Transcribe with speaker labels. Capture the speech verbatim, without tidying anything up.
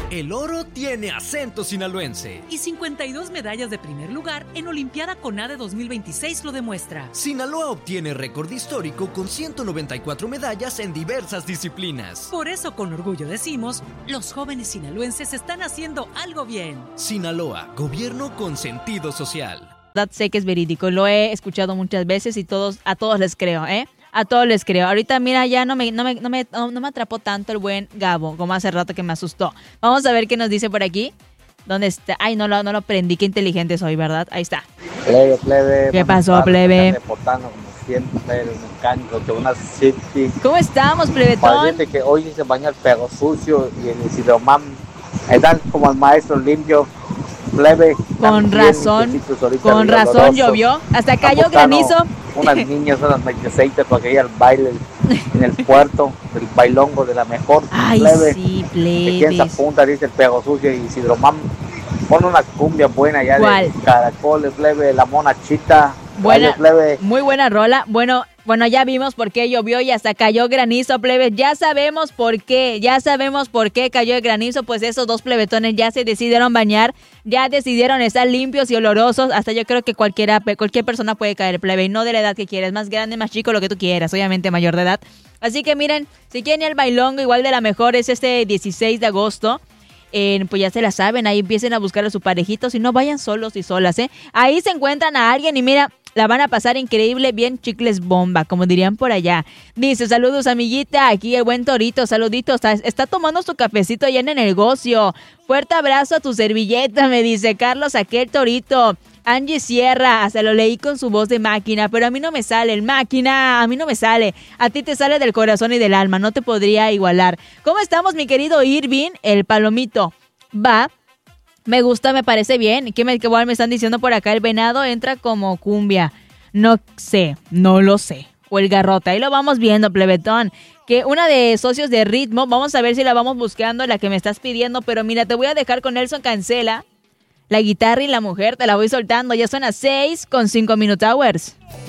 Speaker 1: El oro tiene acento sinaloense.
Speaker 2: Y cincuenta y dos medallas de primer lugar en Olimpiada CONADE dos mil veintiséis lo demuestra.
Speaker 1: Sinaloa obtiene récord histórico con ciento noventa y cuatro medallas en diversas disciplinas.
Speaker 2: Por eso con orgullo decimos, los jóvenes sinaloenses están haciendo algo bien.
Speaker 1: Sinaloa, gobierno con sentido social.
Speaker 3: Sé que es verídico, lo he escuchado muchas veces y todos a todos les creo, ¿eh? A todos les creo. Ahorita, mira, ya no me, no me, no me, no, no me atrapó tanto el buen Gabo, como hace rato que me asustó. Vamos a ver qué nos dice por aquí. ¿Dónde está? Ay, no lo, no lo prendí. Qué inteligente soy, ¿verdad? Ahí está.
Speaker 4: Plebe, plebe.
Speaker 3: ¿Qué pasó, plebe?
Speaker 4: Reportando como siempre, el mecánico de una City.
Speaker 3: ¿Cómo estamos, plebetón?
Speaker 4: Parece que hoy se baña el perro sucio y el Isidromán. Están como el maestro limpio. Plebe.
Speaker 3: Con razón, con razón llovió. Hasta cayó granizo.
Speaker 4: Unas niñas, unas veintisiete para que ir al baile en el puerto, el bailongo de la mejor.
Speaker 3: Ay,
Speaker 4: plebe.
Speaker 3: Sí, plebes.
Speaker 4: ¿Quién se apunta? Dice el Pego Sucio y Isidromán. Pon una cumbia buena ya.
Speaker 3: ¿Cuál?
Speaker 4: De caracoles, plebe, la monachita.
Speaker 3: Buena,
Speaker 4: plebe.
Speaker 3: Muy buena rola. Bueno, bueno, ya vimos por qué llovió y hasta cayó granizo, plebes. Ya sabemos por qué, ya sabemos por qué cayó el granizo. Pues esos dos plebetones ya se decidieron bañar, ya decidieron estar limpios y olorosos. Hasta yo creo que cualquiera, cualquier persona puede caer, plebe, y no de la edad que quieras, más grande, más chico, lo que tú quieras, obviamente mayor de edad. Así que miren, si quieren ir al bailongo, igual de la mejor es este dieciséis de agosto. Eh, pues ya se la saben, ahí empiecen a buscar a su parejito, si no vayan solos y solas, ¿eh? Ahí se encuentran a alguien y mira, la van a pasar increíble, bien chicles bomba, como dirían por allá. Dice, saludos amiguita, aquí el buen Torito, saluditos, está, está tomando su cafecito allá en el negocio. Fuerte abrazo a tu servilleta, me dice Carlos, aquel Torito. Angie Sierra, hasta lo leí con su voz de máquina, pero a mí no me sale, el máquina, a mí no me sale. A ti te sale del corazón y del alma, no te podría igualar. ¿Cómo estamos, mi querido Irving? El palomito. Va, me gusta, me parece bien. ¿Qué me, qué igual me están diciendo por acá? El venado entra como cumbia. No sé, no lo sé. O el garrote, ahí lo vamos viendo, plebetón. Que una de socios de ritmo, vamos a ver si la vamos buscando, la que me estás pidiendo. Pero mira, te voy a dejar con Nelson Cancela. La guitarra y la mujer, te la voy soltando. Ya son las seis con cinco Minute Hours.